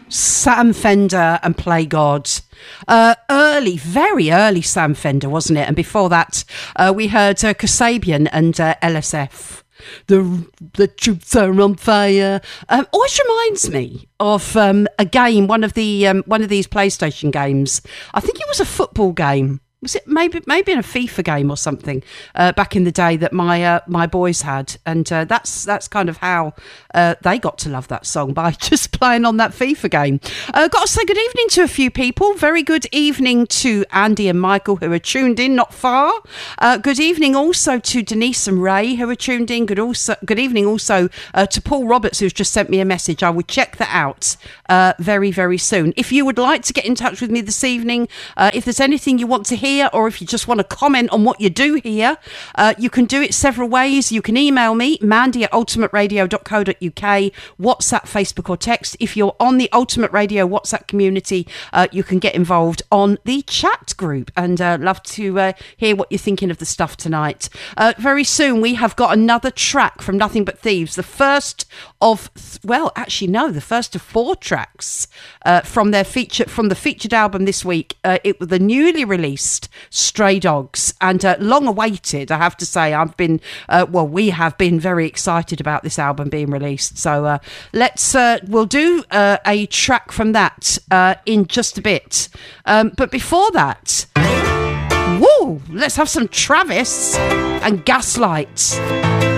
Sam Fender and Play God. Very early Sam Fender, wasn't it? And before that, we heard Kasabian and LSF. The troops are on fire. Always reminds me of a game, one of these PlayStation games. I think it was a football game. Was it maybe in a FIFA game or something back in the day that my boys had, and that's kind of how they got to love that song, by just playing on that FIFA game. Got to say good evening to a few people. Very good evening to Andy and Michael, who are tuned in not far. Good evening also to Denise and Ray, who are tuned in. Good evening also to Paul Roberts, who's just sent me a message. I will check that out very, very soon. If you would like to get in touch with me this evening, if there's anything you want to hear, or if you just want to comment on what you do here, you can do it several ways. You can email me, mandy@ultimateradio.co.uk, WhatsApp, Facebook or text. If you're on the Ultimate Radio WhatsApp community, you can get involved on the chat group, and love to hear what you're thinking of the stuff tonight. Very soon we have got another track from Nothing But Thieves, the first of 4 tracks from the featured album this week. It was the newly released Stray Dogs, and long awaited, I have to say. We have been very excited about this album being released, so we'll do a track from that in just a bit, but before that, let's have some Travis and Gaslight.